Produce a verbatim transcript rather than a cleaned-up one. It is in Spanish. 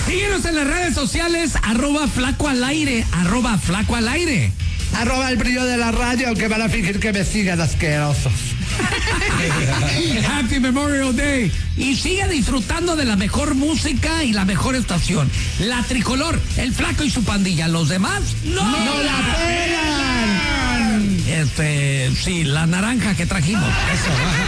Síguenos en las redes sociales, arroba flaco al aire, arroba flaco al aire. Arroba el brillo de la radio, aunque van a fingir que me sigan asquerosos. Happy Memorial Day. Y sigue disfrutando de la mejor música y la mejor estación. La Tricolor, el Flaco y su pandilla. Los demás no, ¡No la pelan! Este, sí, la naranja que trajimos. Eso.